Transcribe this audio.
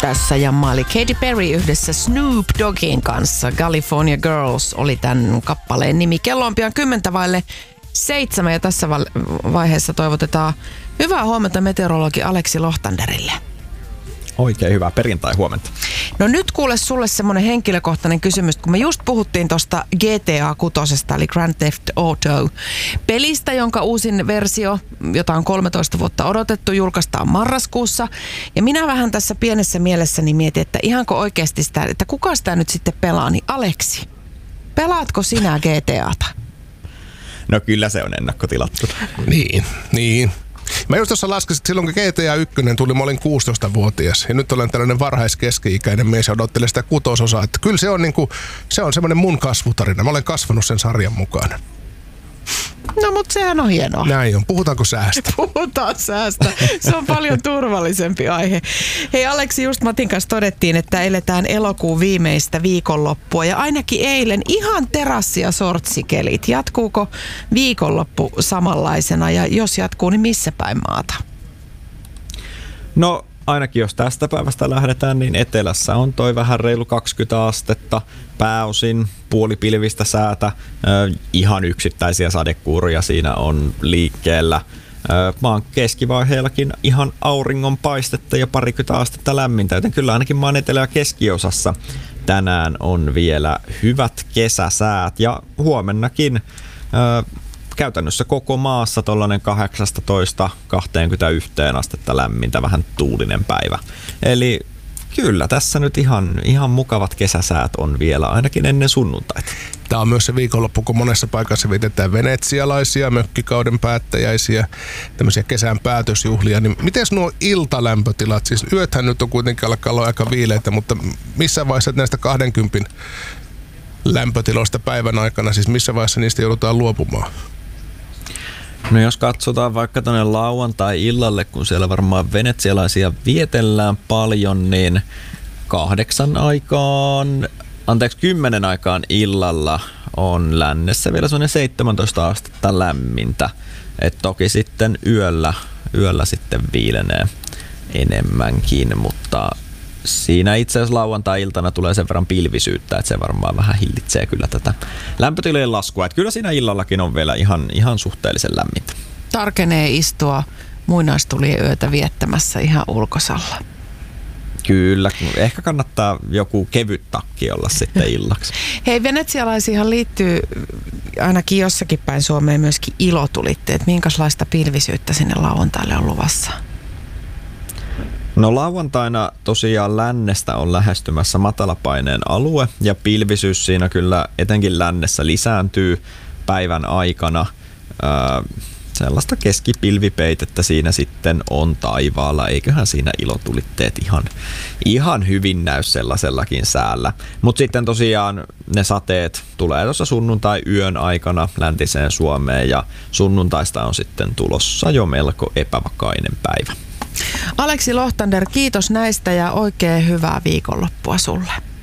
tässä ja maali Katy Perry yhdessä Snoop Doggin kanssa. California Girls oli tämän kappaleen nimi. Kello on pian 6:50 ja tässä vaiheessa toivotetaan hyvää huomenta meteorologi Aleksi Lohtanderille. Oikein hyvää perjantai-huomenta. No nyt kuule sulle semmoinen henkilökohtainen kysymys, kun me just puhuttiin tuosta GTA 6, eli Grand Theft Auto pelistä, jonka uusin versio, jota on 13 vuotta odotettu, julkaistaan marraskuussa. Ja minä vähän tässä pienessä mielessäni mietin, että ihanko oikeasti sitä, että kuka sitä nyt sitten pelaa, niin Aleksi, pelaatko sinä GTAta? No kyllä se on ennakkotilattu. Niin. Mä just tuossa laskin, että silloin kun GTA 1 tuli, mä olin 16-vuotias. Ja nyt olen tällainen varhaiskeski-ikäinen mies ja odottelee sitä 6-osaa. Että kyllä se on semmoinen mun kasvutarina. Mä olen kasvanut sen sarjan mukana. No mutta sehän on hienoa. Näin on. Puhutaanko säästä? Puhutaan säästä. Se on paljon turvallisempi aihe. Hei Aleksi, just Matin kanssa todettiin, että eletään elokuun viimeistä viikonloppua. Ja ainakin eilen ihan terassi- ja sortsikelit. Jatkuuko viikonloppu samanlaisena ja jos jatkuu, niin missä päin maata? No ainakin jos tästä päivästä lähdetään, niin etelässä on toi vähän reilu 20 astetta, pääosin puolipilvistä säätä, ihan yksittäisiä sadekuuria siinä on liikkeellä. Maan keskivaiheellakin ihan auringonpaistetta ja parikymmentä astetta lämmintä, joten kyllä ainakin maan etelä- ja keskiosassa tänään on vielä hyvät kesäsäät ja huomennakin käytännössä koko maassa tollainen 18-21 astetta lämmintä, vähän tuulinen päivä. Eli kyllä tässä nyt ihan mukavat kesäsäät on vielä ainakin ennen sunnuntaita. Tämä on myös se viikonloppu, kun monessa paikassa vietetään venetsialaisia, mökkikauden päättäjäisiä, tämmöisiä kesän päätösjuhlia. Niin miten nuo iltalämpötilat? Siis yöthän nyt on kuitenkin alkaa olla aika viileitä, mutta missä vaiheessa näistä 20 lämpötiloista päivän aikana, siis missä vaiheessa niistä joudutaan luopumaan? No jos katsotaan vaikka tuonne lauantai-illalle, kun siellä varmaan venetsialaisia vietellään paljon, niin 10 aikaan illalla on lännessä vielä semmoinen 17 astetta lämmintä. Et toki sitten yöllä sitten viilenee enemmänkin, mutta siinä itse asiassa lauantai-iltana tulee sen verran pilvisyyttä, että se varmaan vähän hillitsee kyllä tätä lämpötilojen laskua. Että kyllä siinä illallakin on vielä ihan suhteellisen lämmintä. Tarkenee istua muinaistulien yötä viettämässä ihan ulkosalla. Kyllä, ehkä kannattaa joku kevyt takki olla sitten illaksi. Hei, venetsialaisiinhan liittyy ainakin jossakin päin Suomeen myöskin ilotulitteet. Minkälaista pilvisyyttä sinne lauantaille on luvassa? No lauantaina tosiaan lännestä on lähestymässä matalapaineen alue ja pilvisyys siinä kyllä etenkin lännessä lisääntyy päivän aikana. Sellaista keskipilvipeitettä siinä sitten on taivaalla, eiköhän siinä ilotulitteet ihan hyvin näy sellaisellakin säällä. Mutta sitten tosiaan ne sateet tulee tuossa sunnuntai-yön aikana läntiseen Suomeen ja sunnuntaista on sitten tulossa jo melko epävakainen päivä. Aleksi Lohtander, kiitos näistä ja oikein hyvää viikonloppua sulle.